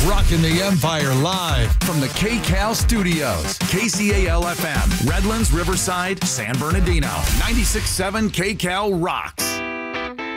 Rocking the Empire live from the KCAL studios. KCAL FM, Redlands, Riverside, San Bernardino. 96.7 KCAL rocks.